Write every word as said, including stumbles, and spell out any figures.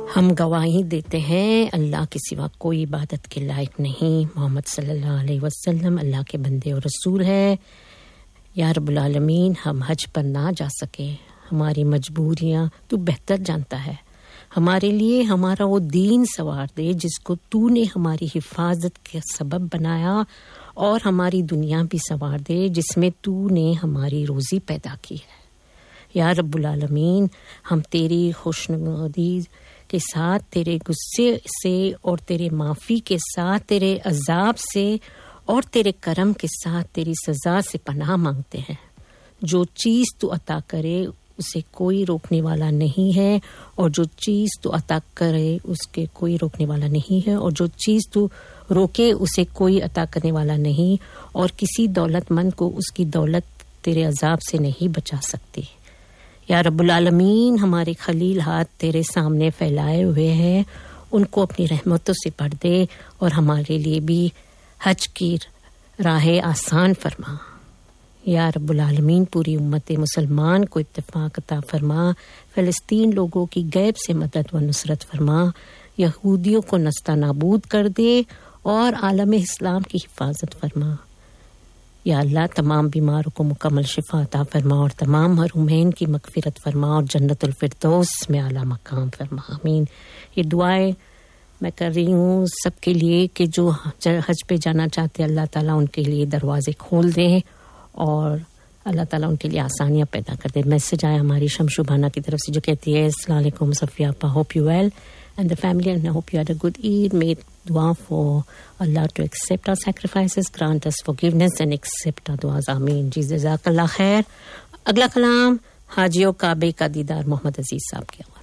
ہم گواہی دیتے ہیں اللہ کے سوا کوئی عبادت کے لائق نہیں، محمد صلی اللہ علیہ وسلم اللہ کے بندے اور رسول ہے۔ یا رب العالمین، ہم حج پر نہ جا سکے، ہماری مجبوریاں تو بہتر جانتا ہے، ہمارے لیے ہمارا وہ دین سوار دے جس کو تو نے ہماری حفاظت کا سبب بنایا، اور ہماری دنیا بھی سوار دے جس میں تو نے ہماری روزی پیدا کی ہے۔ یا رب العالمین، ہم تیری خوشنودی کے ساتھ، تیرے غصے سے اور تیرے معافی کے ساتھ، تیرے عذاب سے اور تیرے کرم کے ساتھ تیری سزا سے پناہ مانگتے ہیں۔ جو چیز تو عطا کرے اسے کوئی روکنے والا نہیں ہے، اور جو چیز تو عطا کرے اس کے کوئی روکنے والا نہیں ہے، اور جو چیز تو روکے اسے کوئی عطا کرنے والا نہیں، اور کسی دولت مند کو اس کی دولت تیرے عذاب سے نہیں بچا سکتی۔ یا رب العالمین، ہمارے خلیل ہاتھ تیرے سامنے پھیلائے ہوئے ہیں، ان کو اپنی رحمتوں سے بھر دے، اور ہمارے لیے بھی حج کی راہ آسان فرما۔ یا رب العالمین، پوری امت مسلمان کو اتفاق عطا فرما، فلسطین لوگوں کی غیب سے مدد و نصرت فرما، یہودیوں کو نستہ نابود کر دے اور عالم اسلام کی حفاظت فرما۔ یا اللہ، تمام بیماروں کو مکمل شفا عطا فرما، اور تمام محرومین کی مغفرت فرما، اور جنت الفردوس میں اعلیٰ مقام فرما۔ آمین۔ یہ دعائیں میں کر رہی ہوں سب کے لیے کہ جو حج پہ جانا چاہتے، اللہ تعالیٰ ان کے لیے دروازے کھول دیں، اور اللہ تعالیٰ ان کے لیے آسانیاں پیدا کر دے۔ میسج آیا ہماری شمشو بھانا کی طرف سے جو کہتی ہے، السلام علیکم صفیہ آپا، hope you well and the family, and I hope you had a good Eid. May dua for Allah to accept our sacrifices, grant us forgiveness and accept our duas. Ameen. جی جزاک اللہ خیر۔ اگلا کلام حاجیوں کعبے کا دیدار، محمد عزیز صاحب کی آواز۔